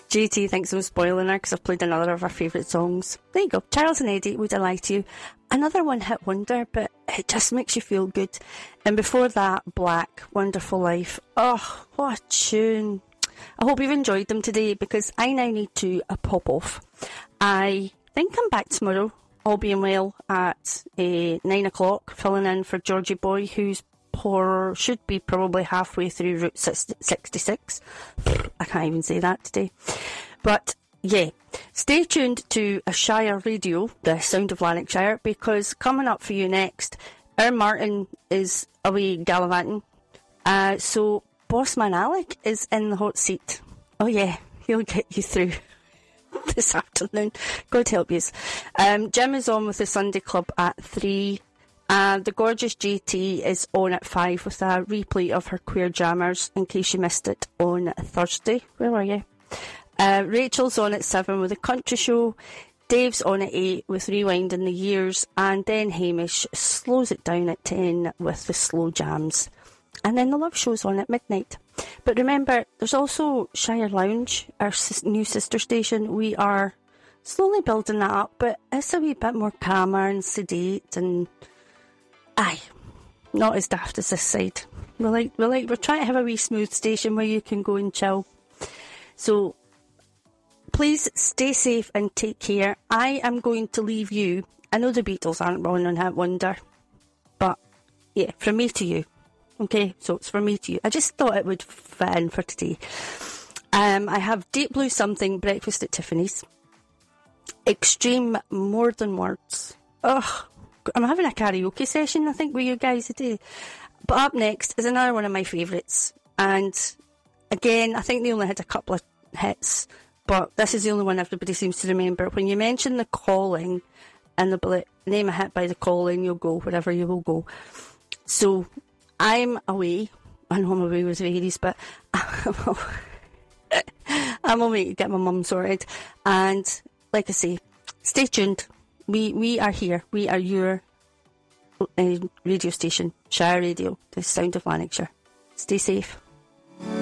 JT thinks I'm spoiling her because I've played another of her favourite songs. There you go. Charles and Eddie, Would I Lie to You? Another one-hit wonder, but it just makes you feel good. And before that, Black, Wonderful Life. Oh, what a tune. I hope you've enjoyed them today, because I now need to pop off. I think I'm back tomorrow, all being well, at 9 o'clock, filling in for Georgie Boy, who's should be probably halfway through Route 66. I can't even say that today. But yeah, stay tuned to a Shire Radio, the sound of Lanarkshire, because coming up for you next, our Martin is away gallivanting. So Bossman Alec is in the hot seat. Oh yeah, he'll get you through this afternoon. God help you. Jim is on with the Sunday Club at 3. The gorgeous JT is on at 5 with a replay of her Queer Jammers, in case you missed it on Thursday. Where were you? Rachel's on at 7 with a country show. Dave's on at 8 with Rewinding the Years. And then Hamish slows it down at 10 with the slow jams. And then the Love Show's on at midnight. But remember, there's also Shire Lounge, our new sister station. We are slowly building that up, but it's a wee bit more calmer and sedate and... Aye, not as daft as this side. We're trying to have a wee smooth station where you can go and chill. So, please stay safe and take care. I am going to leave you. I know the Beatles aren't on Hit Wonder, but yeah, from me to you. Okay, so it's from me to you. I just thought it would fit in for today. I have Deep Blue Something, Breakfast at Tiffany's. Extreme, More Than Words. Ugh. I'm having a karaoke session, I think, with you guys today. But up next is another one of my favourites. And again, I think they only had a couple of hits, but this is the only one everybody seems to remember. When you mention The Calling and the name a hit by The Calling, you'll go wherever you will go. So I'm away. I know I'm away with Varies, but I'm away to get my mum sorted. And like I say, stay tuned. We are here. We are your radio station, Shire Radio, the sound of Lanarkshire. Stay safe.